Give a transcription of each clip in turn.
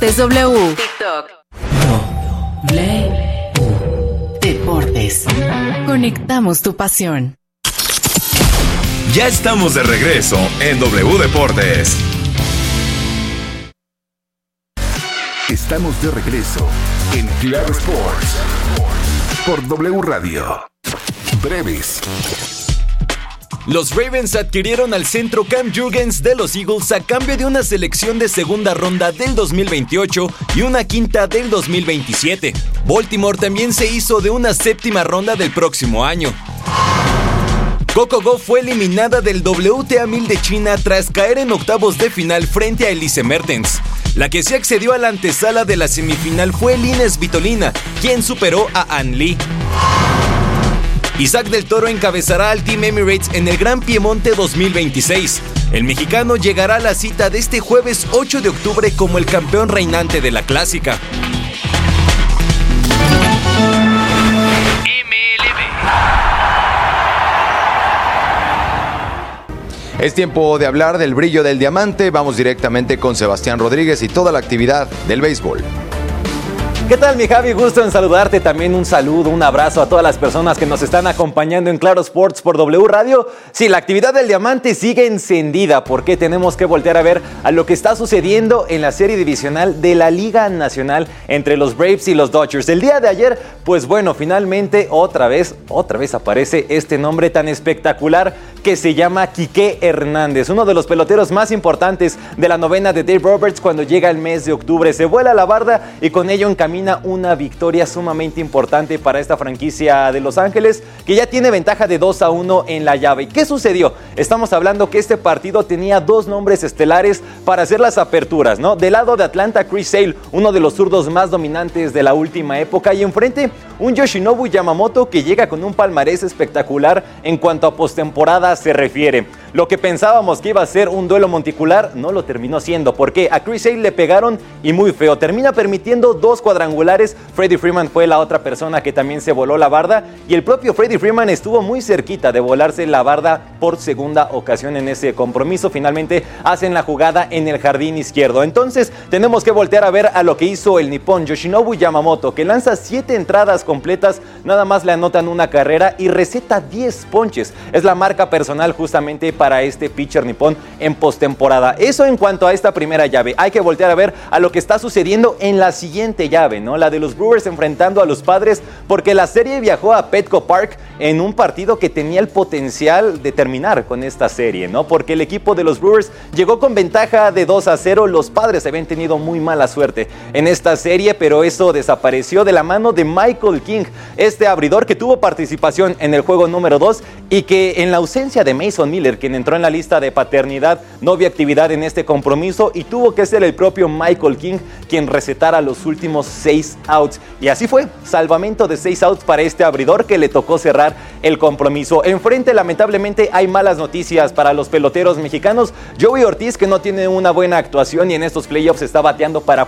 Deportes W. TikTok. W Deportes. Conectamos tu pasión. Ya estamos de regreso en W Deportes. Estamos de regreso en Claro Sports por W Radio. Breves. Los Ravens adquirieron al centro Cam Jurgens de los Eagles a cambio de una selección de segunda ronda del 2028 y una quinta del 2027. Baltimore también se hizo de una séptima ronda del próximo año. Coco Gauff fue eliminada del WTA 1000 de China tras caer en octavos de final frente a Elise Mertens. La que se accedió a la antesala de la semifinal fue Lina Svitolina, quien superó a Ann Lee. Isaac del Toro encabezará al Team Emirates en el Gran Piemonte 2026. El mexicano llegará a la cita de este jueves 8 de octubre como el campeón reinante de la clásica. Es tiempo de hablar del brillo del diamante. Vamos directamente con Sebastián Rodríguez y toda la actividad del béisbol. ¿Qué tal, mi Javi? Gusto en saludarte. También un saludo, un abrazo a todas las personas que nos están acompañando en Claro Sports por W Radio. Sí, la actividad del diamante sigue encendida porque tenemos que voltear a ver a lo que está sucediendo en la serie divisional de la Liga Nacional entre los Braves y los Dodgers. El día de ayer, pues bueno, finalmente otra vez aparece este nombre tan espectacular que se llama Quique Hernández, uno de los peloteros más importantes de la novena de Dave Roberts cuando llega el mes de octubre. Se vuela la barda y con ello encamina una victoria sumamente importante para esta franquicia de Los Ángeles, que ya tiene ventaja de 2-1 en la llave. ¿Y qué sucedió? Estamos hablando que este partido tenía dos nombres estelares para hacer las aperturas, ¿no? Del lado de Atlanta, Chris Sale, uno de los zurdos más dominantes de la última época, y enfrente un Yoshinobu Yamamoto que llega con un palmarés espectacular en cuanto a postemporada se refiere. Lo que pensábamos que iba a ser un duelo monticular no lo terminó siendo, porque a Chris Sale le pegaron y muy feo. Termina permitiendo 2 cuadrangulares. Freddie Freeman fue la otra persona que también se voló la barda, y el propio Freddie Freeman estuvo muy cerquita de volarse la barda por segunda ocasión en ese compromiso. Finalmente hacen la jugada en el jardín izquierdo. Entonces tenemos que voltear a ver a lo que hizo el nipón Yoshinobu Yamamoto, que lanza 7 entradas completas, nada más le anotan una carrera y receta 10 ponches. Es la marca personal justamente para este pitcher nipón en postemporada. Eso en cuanto a esta primera llave. Hay que voltear a ver a lo que está sucediendo en la siguiente llave, ¿no? La de los Brewers enfrentando a los Padres, porque la serie viajó a Petco Park en un partido que tenía el potencial de terminar con esta serie, ¿no? Porque el equipo de los Brewers llegó con ventaja de 2-0. Los Padres habían tenido muy mala suerte en esta serie, pero eso desapareció de la mano de Michael King, este abridor que tuvo participación en el juego número 2 y que en la ausencia de Mason Miller, quien entró en la lista de paternidad, no vio actividad en este compromiso y tuvo que ser el propio Michael King quien recetara los últimos 6 outs. Y así fue, salvamento de 6 outs para este abridor que le tocó cerrar el compromiso. Enfrente, lamentablemente, hay malas noticias para los peloteros mexicanos. Joey Ortiz, que no tiene una buena actuación y en estos playoffs está bateando para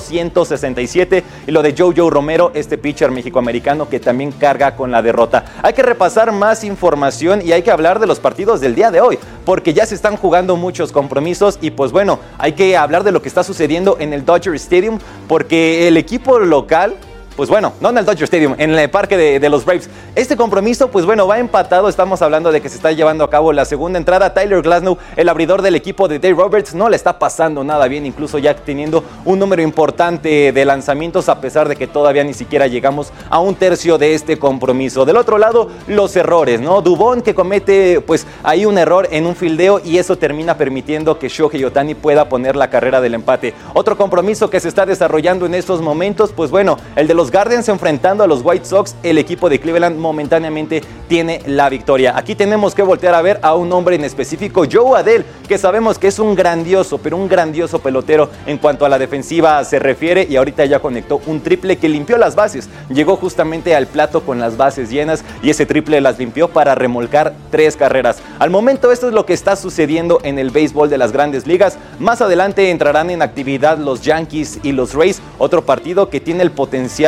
.167, y lo de Jojo Romero, este pitcher mexicoamericano que también carga con la derrota. Hay que repasar más información y hay que hablar de los partidos del día de hoy, porque ya se están jugando muchos compromisos y pues bueno, hay que hablar de lo que está sucediendo en el Dodger Stadium, porque el equipo local, pues bueno, no en el Dodger Stadium, en el parque de los Braves. Este compromiso, pues bueno, va empatado. Estamos hablando de que se está llevando a cabo la segunda entrada. Tyler Glasnow, el abridor del equipo de Dave Roberts, no le está pasando nada bien, incluso ya teniendo un número importante de lanzamientos, a pesar de que todavía ni siquiera llegamos a un tercio de este compromiso. Del otro lado, los errores, ¿no? Dubón, que comete, pues, ahí un error en un fildeo y eso termina permitiendo que Shohei Ohtani pueda poner la carrera del empate. Otro compromiso que se está desarrollando en estos momentos, pues bueno, el de los Guardians enfrentando a los White Sox. El equipo de Cleveland momentáneamente tiene la victoria. Aquí tenemos que voltear a ver a un hombre en específico, Joe Adell, que sabemos que es un grandioso pelotero en cuanto a la defensiva se refiere, y ahorita ya conectó un triple que limpió las bases. Llegó justamente al plato con las bases llenas y ese triple las limpió para remolcar 3 carreras. Al momento esto es lo que está sucediendo en el béisbol de las Grandes Ligas. Más adelante entrarán en actividad los Yankees y los Rays, otro partido que tiene el potencial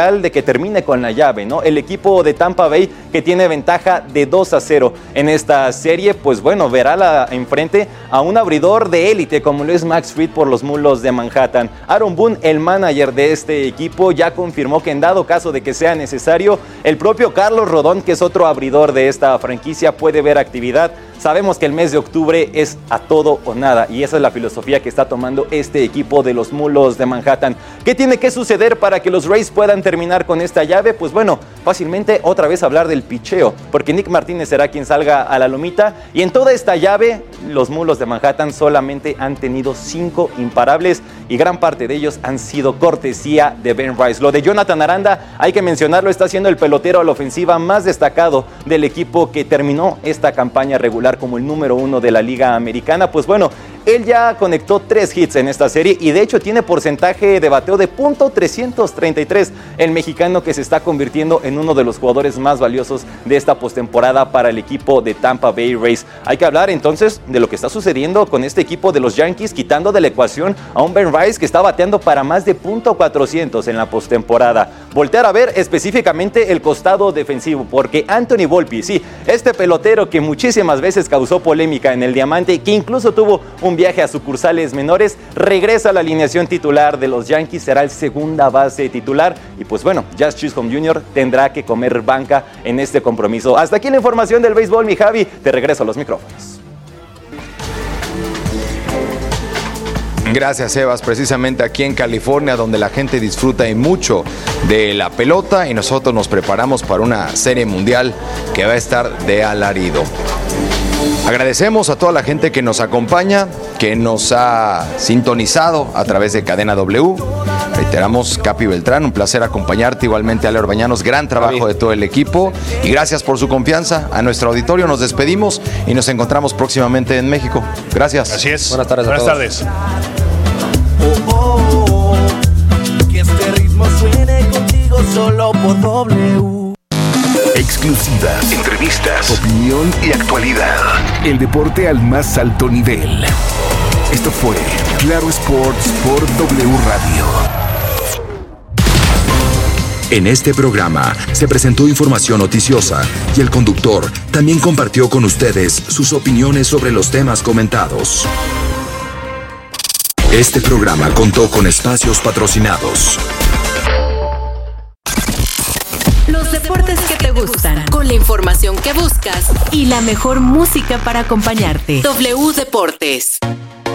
primordial de que termine con la llave, ¿no? El equipo de Tampa Bay, que tiene ventaja de 2-0 en esta serie, pues bueno, verá enfrente a un abridor de élite como lo es Max Fried por los Mulos de Manhattan. Aaron Boone, el manager de este equipo, ya confirmó que en dado caso de que sea necesario, el propio Carlos Rodón, que es otro abridor de esta franquicia, puede ver actividad. Sabemos que el mes de octubre es a todo o nada y esa es la filosofía que está tomando este equipo de los Mulos de Manhattan. ¿Qué tiene que suceder para que los Rays puedan terminar con esta llave? Pues bueno, fácilmente otra vez hablar del picheo, porque Nick Martínez será quien salga a la lomita y en toda esta llave los Mulos de Manhattan solamente han tenido 5 imparables y gran parte de ellos han sido cortesía de Ben Rice. Lo de Jonathan Aranda, hay que mencionarlo, está siendo el pelotero a la ofensiva más destacado del equipo que terminó esta campaña regular como el número 1 de la Liga Americana. Pues bueno, él ya conectó 3 hits en esta serie y de hecho tiene porcentaje de bateo de .333. El mexicano que se está convirtiendo en uno de los jugadores más valiosos de esta postemporada para el equipo de Tampa Bay Rays. Hay que hablar entonces de lo que está sucediendo con este equipo de los Yankees, quitando de la ecuación a un Ben Rice que está bateando para más de .400 en la postemporada. Voltear a ver específicamente el costado defensivo, porque Anthony Volpe, sí, este pelotero que muchísimas veces causó polémica en el Diamante, que incluso tuvo un viaje a sucursales menores, regresa a la alineación titular de los Yankees, será el segunda base titular y pues bueno, Jazz Chisholm Jr. tendrá que comer banca en este compromiso. Hasta aquí la información del béisbol, mi Javi, te regreso a los micrófonos. Gracias, Sebas. Precisamente aquí en California, donde la gente disfruta y mucho de la pelota y nosotros nos preparamos para una serie mundial que va a estar de alarido. Agradecemos a toda la gente que nos acompaña, que nos ha sintonizado a través de Cadena W. Reiteramos, Capi Beltrán, un placer acompañarte, igualmente Ale Orbañanos, gran trabajo de todo el equipo y gracias por su confianza. A nuestro auditorio nos despedimos y nos encontramos próximamente en México. Gracias. Así es. Buenas tardes a todos. Buenas tardes. Que este ritmo suene contigo solo por W. Exclusivas, entrevistas, opinión y actualidad. El deporte al más alto nivel. Esto fue Claro Sports por W Radio. En este programa se presentó información noticiosa y el conductor también compartió con ustedes sus opiniones sobre los temas comentados. Este programa contó con espacios patrocinados. Los deportes que te gustan, con la información que buscas y la mejor música para acompañarte. W Deportes.